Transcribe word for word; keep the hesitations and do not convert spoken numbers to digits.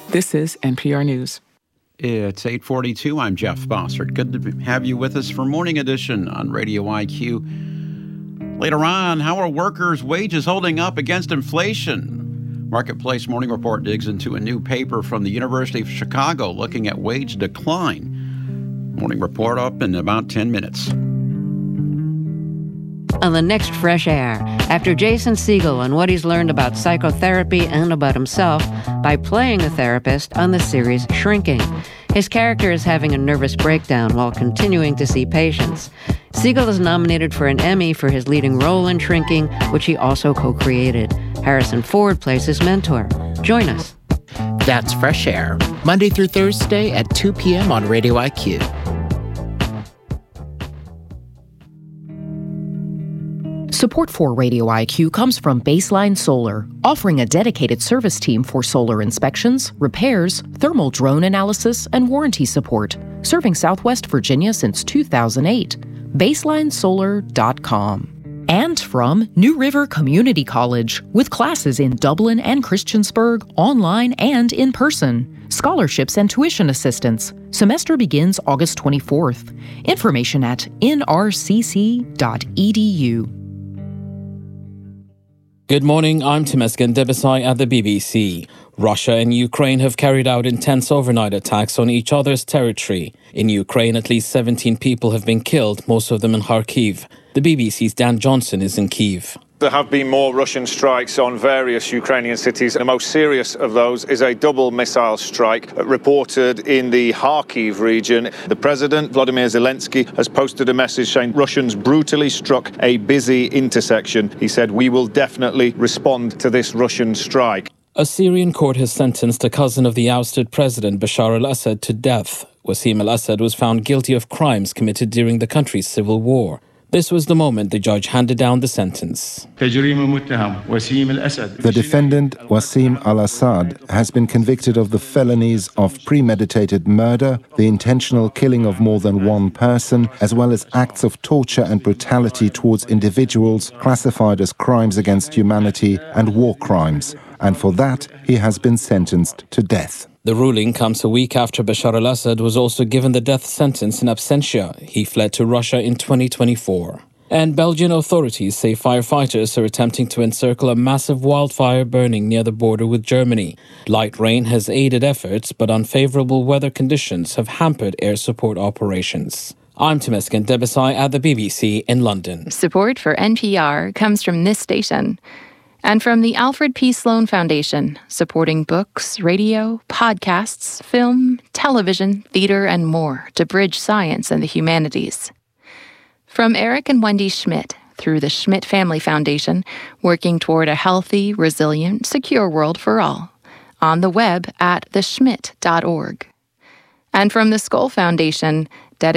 This is N P R News. It's eight forty-two. I'm Jeff Bossert. Good to have you with us for Morning Edition on Radio I Q. Later on, how are workers' wages holding up against inflation? Marketplace Morning Report digs into a new paper from the University of Chicago looking at wage decline. Morning Report up in about ten minutes. On the next Fresh Air, after Jason Segel on what he's learned about psychotherapy and about himself by playing a therapist on the series Shrinking. His character is having a nervous breakdown while continuing to see patients. Segel is nominated for an Emmy for his leading role in Shrinking, which he also co-created. Harrison Ford plays his mentor. Join us. That's Fresh Air, Monday through Thursday at two p.m. on Radio I Q. Support for Radio I Q comes from Baseline Solar, offering a dedicated service team for solar inspections, repairs, thermal drone analysis, and warranty support, serving Southwest Virginia since two thousand eight. baseline solar dot com. And from New River Community College, with classes in Dublin and Christiansburg, online and in person. Scholarships and tuition assistance. Semester begins August twenty-fourth. Information at n r c c dot e d u. Good morning, I'm Temesgen Debesai at the B B C. Russia and Ukraine have carried out intense overnight attacks on each other's territory. In Ukraine, at least seventeen people have been killed, most of them in Kharkiv. The B B C's Dan Johnson is in Kyiv. There have been more Russian strikes on various Ukrainian cities. The most serious of those is a double missile strike reported in the Kharkiv region. The president, Volodymyr Zelensky, has posted a message saying Russians brutally struck a busy intersection. He said, "We will definitely respond to this Russian strike." A Syrian court has sentenced a cousin of the ousted president Bashar al-Assad to death. Wassim al-Assad was found guilty of crimes committed during the country's civil war. This was the moment the judge handed down the sentence. The defendant, Wassim al-Assad, has been convicted of the felonies of premeditated murder, the intentional killing of more than one person, as well as acts of torture and brutality towards individuals classified as crimes against humanity and war crimes. And for that, he has been sentenced to death. The ruling comes a week after Bashar al-Assad was also given the death sentence in absentia. He fled to Russia in twenty twenty-four. And Belgian authorities say firefighters are attempting to encircle a massive wildfire burning near the border with Germany. Light rain has aided efforts, but unfavorable weather conditions have hampered air support operations. I'm Temesgen Debesai at the B B C in London. Support for N P R comes from this station. And from the Alfred P. Sloan Foundation, supporting books, radio, podcasts, film, television, theater, and more to bridge science and the humanities. From Eric and Wendy Schmidt, through the Schmidt Family Foundation, working toward a healthy, resilient, secure world for all. On the web at the schmidt dot org. And from the Skoll Foundation,